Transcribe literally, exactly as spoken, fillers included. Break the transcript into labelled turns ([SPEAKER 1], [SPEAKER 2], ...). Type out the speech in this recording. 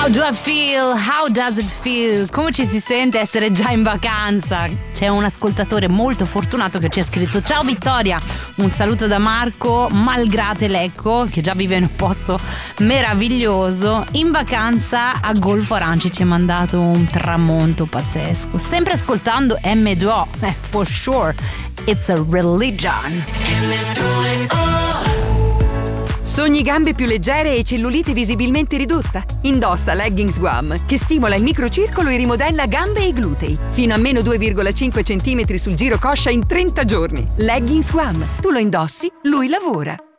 [SPEAKER 1] do I feel? How does it feel? Come ci si sente essere già in vacanza? C'è un ascoltatore molto fortunato che ci ha scritto: ciao Vittoria, un saluto da Marco Malgrate Lecco, che già vive in un posto meraviglioso, in vacanza a Golfo Aranci. Ci ha mandato un tramonto pazzesco, sempre ascoltando M due O, eh, for sure, it's a religion.
[SPEAKER 2] Sogni gambe più leggere e cellulite visibilmente ridotta? Indossa Leggings Guam, che stimola il microcircolo e rimodella gambe e glutei. Fino a meno due virgola cinque centimetri sul giro coscia in trenta giorni. Leggings Guam. Tu lo indossi, lui lavora.